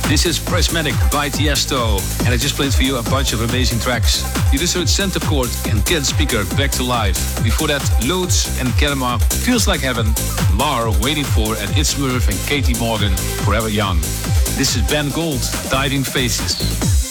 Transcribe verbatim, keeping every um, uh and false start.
This is Prismatic by Tiesto, and I just played for you a bunch of amazing tracks. You just heard Center Court and Ken Speaker, Back to Life. Before that, Loads and Kelma, Feels Like Heaven, Mar, Waiting For, and It's Murph and Katie Morgan, Forever Young. This is Ben Gold, Diving Faces.